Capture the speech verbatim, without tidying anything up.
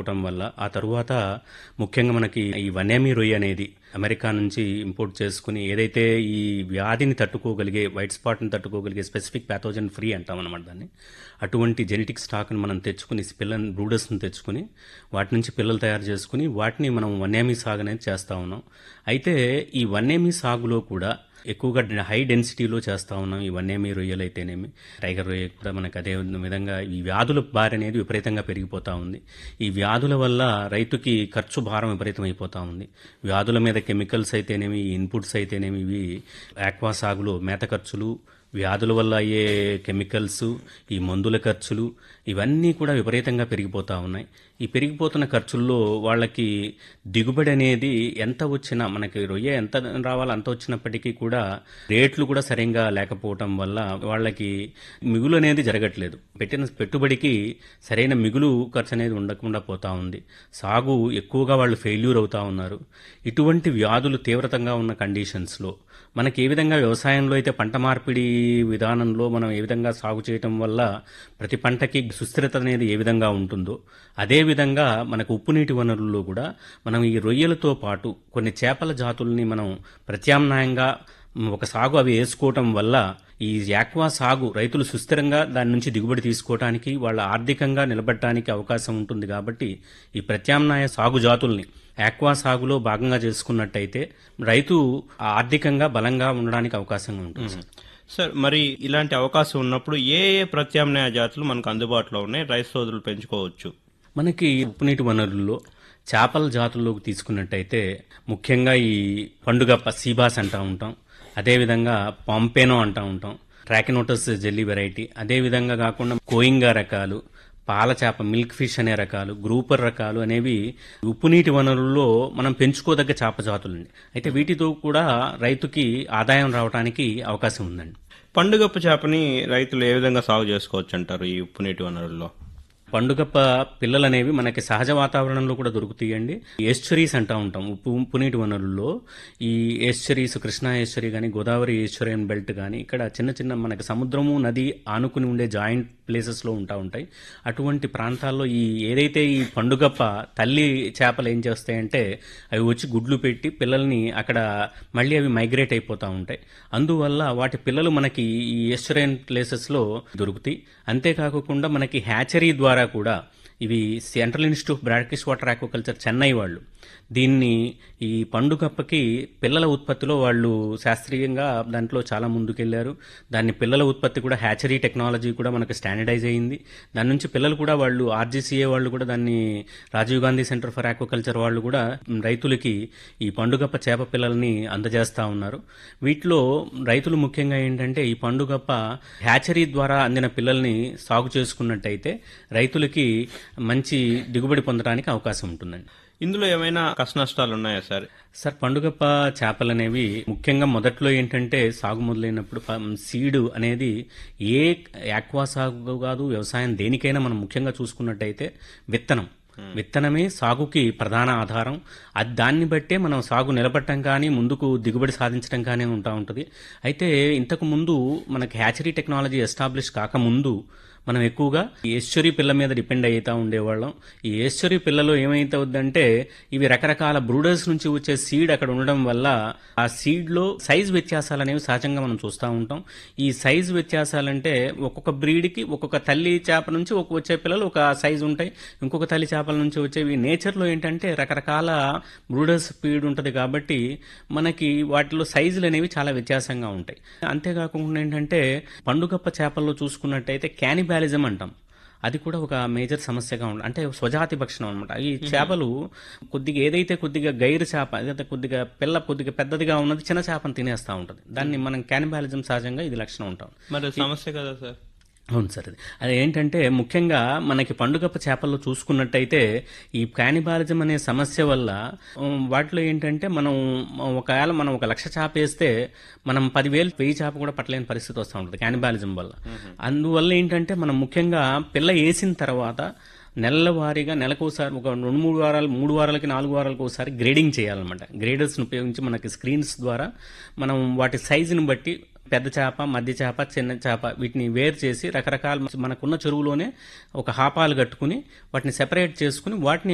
లేకపోవటం వల్ల ఆ తరువాత ముఖ్యంగా మనకి ఈ వన్యామి రొయ్య అనేది అమెరికా నుంచి ఇంపోర్ట్ చేసుకుని ఏదైతే ఈ వ్యాధిని తట్టుకోగలిగే వైట్ స్పాట్ని తట్టుకోగలిగే స్పెసిఫిక్ ప్యాథోజన్ ఫ్రీ అంటాం అనమాట దాన్ని. అటువంటి జెనెటిక్ స్టాక్ని మనం తెచ్చుకుని పిల్లల్ని బ్రూడర్స్ని తెచ్చుకుని వాటి నుంచి పిల్లలు తయారు చేసుకుని వాటిని మనం వన్యామి సాగు అనేది చేస్తూ ఉన్నాం. అయితే ఈ వన్యామి సాగులో కూడా ఎక్కువగా హై డెన్సిటీలో చేస్తూ ఉన్నాం. ఈ వన్యామి రొయ్యలు అయితేనేమి టైగర్ రొయ్య కూడా మనకు అదే విధంగా ఈ వ్యాధుల బారి అనేది విపరీతంగా పెరిగిపోతూ ఉంది. ఈ వ్యాధుల వల్ల రైతుకి ఖర్చు భారం విపరీతం అయిపోతూ ఉంది. వ్యాధుల మీద కెమికల్స్ అయితేనేమి ఇన్పుట్స్ అయితేనేమి ఇవి ఆక్వా సాగులో మేత ఖర్చులు, వ్యాధుల వల్ల అయ్యే కెమికల్స్, ఈ మందుల ఖర్చులు ఇవన్నీ కూడా విపరీతంగా పెరిగిపోతూ ఉన్నాయి. ఈ పెరిగిపోతున్న ఖర్చుల్లో వాళ్ళకి దిగుబడి అనేది ఎంత వచ్చినా మనకి రొయ్య ఎంత రావాలో అంత వచ్చినప్పటికీ కూడా రేట్లు కూడా సరిగ్గా లేకపోవటం వల్ల వాళ్ళకి మిగులు అనేది జరగట్లేదు. పెట్టిన పెట్టుబడికి సరైన మిగులు ఖర్చు అనేది ఉండకుండా పోతా ఉంది. సాగు ఎక్కువగా వాళ్ళు ఫెయిల్యూర్ అవుతా ఉన్నారు. ఇటువంటి వ్యాధులు తీవ్రతంగా ఉన్న కండిషన్స్లో మనకి ఏ విధంగా వ్యవసాయంలో అయితే పంట మార్పిడి విధానంలో మనం ఏ విధంగా సాగు చేయటం వల్ల ప్రతి పంటకి సుస్థిరత అనేది ఏ విధంగా ఉంటుందో అదే విధంగా మనకు ఉప్పు నీటి వనరుల్లో కూడా మనం ఈ రొయ్యలతో పాటు కొన్ని చేపల జాతుల్ని మనం ప్రత్యామ్నాయంగా ఒక సాగు అవి వేసుకోవటం వల్ల ఈ యాక్వా సాగు రైతులు సుస్థిరంగా దాని నుంచి దిగుబడి తీసుకోవడానికి వాళ్ళ ఆర్థికంగా నిలబడటానికి అవకాశం ఉంటుంది. కాబట్టి ఈ ప్రత్యామ్నాయ సాగు జాతుల్ని ఆక్వా సాగులో భాగంగా చేసుకున్నట్టయితే రైతు ఆర్థికంగా బలంగా ఉండడానికి అవకాశంగా ఉంటుంది. సార్, మరి ఇలాంటి అవకాశం ఉన్నప్పుడు ఏ ఏ ప్రత్యామ్నాయ జాతులు మనకు అందుబాటులో ఉన్నాయి, రైతు సోదరులు పెంచుకోవచ్చు? మనకి ఉప్పునీటి వనరుల్లో చేపల జాతుల్లోకి తీసుకున్నట్టయితే ముఖ్యంగా ఈ పండుగప్ప సీబాస్ అంటూ ఉంటాం, అదేవిధంగా పాంపేనో అంటూ ఉంటాం, ట్రాకినోటస్ జెల్లీ వెరైటీ, అదేవిధంగా కాకుండా కోయింగా రకాలు, పాల చేప మిల్క్ ఫిష్ అనే రకాలు, గ్రూపర్ రకాలు అనేవి ఉప్పునీటి వనరుల్లో మనం పెంచుకోదగ్గ చేప జాతులండి. అయితే వీటితో కూడా రైతుకి ఆదాయం రావడానికి అవకాశం ఉందండి. పండుగప్ప చేపని రైతులు ఏ విధంగా సాగు చేసుకోవచ్చు అంటారు ఈ ఉప్పునీటి వనరుల్లో? పండుగప్ప పిల్లలు అనేవి మనకి సహజ వాతావరణంలో కూడా దొరుకుతాయండి. ఎస్చరీస్ అంటూ ఉంటాం ఉప్పు ఉప్పునీటి వనరుల్లో. ఈ ఎస్చరీస్ కృష్ణా ఎస్చరీ కానీ గోదావరి ఎస్చరియన్ బెల్ట్ కానీ ఇక్కడ చిన్న చిన్న మనకి సముద్రము నది ఆనుకుని ఉండే జాయింట్ ప్లేసెస్లో ఉంటా ఉంటాయి. అటువంటి ప్రాంతాల్లో ఈ ఏదైతే ఈ పండుగప్ప తల్లి చేపలు ఏం చేస్తాయంటే అవి వచ్చి గుడ్లు పెట్టి పిల్లల్ని అక్కడ మళ్ళీ అవి మైగ్రేట్ అయిపోతూ ఉంటాయి. అందువల్ల వాటి పిల్లలు మనకి ఈ ఎస్చరియన్ ప్లేసెస్లో దొరుకుతాయి. అంతేకాకుండా మనకి హ్యాచరీ ద్వారా కూడా ఇవి central institute of బ్రాడ్కిష్ water aquaculture Chennai వాళ్ళు దీన్ని ఈ పండుగప్పకి పిల్లల ఉత్పత్తిలో వాళ్ళు శాస్త్రీయంగా దాంట్లో చాలా ముందుకెళ్లారు. దాన్ని పిల్లల ఉత్పత్తి కూడా హ్యాచరీ టెక్నాలజీ కూడా మనకు స్టాండర్డైజ్ అయింది. దాని నుంచి పిల్లలు కూడా వాళ్ళు ఆర్జీసీఏ వాళ్ళు కూడా దాన్ని Rajiv Gandhi centre for aquaculture వాళ్ళు కూడా రైతులకి ఈ పండుగప్ప చేప పిల్లల్ని అందజేస్తా ఉన్నారు. వీటిలో రైతులు ముఖ్యంగా ఏంటంటే ఈ పండుగప్ప హ్యాచరీ ద్వారా అందిన పిల్లల్ని సాగు చేసుకున్నట్టయితే రైతులకి మంచి దిగుబడి పొందడానికి అవకాశం ఉంటుందండి. ఇందులో ఏమైనా కష్ట నష్టాలు ఉన్నాయా సార్? సార్, పండుగప్ప చేపలు అనేవి ముఖ్యంగా మొదట్లో ఏంటంటే సాగు మొదలైనప్పుడు సీడ్ అనేది ఏ ఆక్వా సాగు కాదు వ్యవసాయం దేనికైనా మనం ముఖ్యంగా చూసుకున్నట్టయితే విత్తనం విత్తనమే సాగుకి ప్రధాన ఆధారం. అది దాన్ని బట్టే మనం సాగు నిలబట్టడం కానీ ముందుకు దిగుబడి సాధించడం కానీ ఉంటా ఉంటుంది. అయితే ఇంతకు ముందు మనకి హ్యాచరీ టెక్నాలజీ ఎస్టాబ్లిష్ కాకముందు మనం ఎక్కువగా ఈ ఎస్చరీ పిల్ల మీద డిపెండ్ అవుతూ ఉండేవాళ్ళం. ఈ ఎస్చరీ పిల్లలో ఏమైతుందంటే ఇవి రకరకాల బ్రూడర్స్ నుంచి వచ్చే సీడ్ అక్కడ ఉండడం వల్ల ఆ సీడ్లో సైజ్ వ్యత్యాసాలు అనేవి సహజంగా మనం చూస్తూ ఉంటాం. ఈ సైజ్ వ్యత్యాసాలంటే ఒక్కొక్క బ్రీడ్కి ఒక్కొక్క తల్లి చేప నుంచి ఒక వచ్చే పిల్లలు ఒక సైజ్ ఉంటాయి, ఇంకొక తల్లి చేపల నుంచి వచ్చేవి. నేచర్లో ఏంటంటే రకరకాల బ్రూడర్స్ స్పీడ్ ఉంటుంది కాబట్టి మనకి వాటిలో సైజులు అనేవి చాలా వ్యత్యాసంగా ఉంటాయి. అంతేకాకుండా ఏంటంటే పండుగప్ప చేపల్లో చూసుకున్నట్టయితే క్యానిబాలిజం అంటాం, అది కూడా ఒక మేజర్ సమస్యగా ఉంటుంది. అంటే స్వజాతి భక్షణం అనమాట. ఈ చేపలు కొద్దిగా ఏదైతే కొద్దిగా గైరు చేప ఏదైతే కొద్దిగా పిల్ల కొద్దిగా పెద్దదిగా ఉన్నది చిన్న చేపను తినేస్తూ ఉంటుంది. దాన్ని మనం క్యానిబాలిజం సహజంగా ఇది లక్షణం ఉంటాం. మరి సమస్య కదా సార్? అవును సార్. అది అది ఏంటంటే ముఖ్యంగా మనకి పండుగప్ప చేపల్లో చూసుకున్నట్టయితే ఈ క్యానిబాలిజం అనే సమస్య వల్ల వాటిలో ఏంటంటే మనం ఒకవేళ మనం ఒక లక్ష చేప వేస్తే మనం పదివేలు వెయ్యి చేప కూడా పట్టలేని పరిస్థితి వస్తూ ఉంటుంది క్యానిబాలిజం వల్ల. అందువల్ల ఏంటంటే మనం ముఖ్యంగా పిల్ల వేసిన తర్వాత నెలల వారీగా నెలకోసారి ఒక రెండు మూడు వారాలు మూడు వారాలకి నాలుగు వారాలకు ఒకసారి గ్రేడింగ్ చేయాలన్నమాట. గ్రేడర్స్ని ఉపయోగించి మనకి స్క్రీన్స్ ద్వారా మనం వాటి సైజుని బట్టి పెద్ద చేప, మధ్య చేప, చిన్న చేప వీటిని వేరు చేసి రకరకాల మనకున్న చెరువులోనే ఒక హాపాలు కట్టుకుని వాటిని సెపరేట్ చేసుకుని వాటిని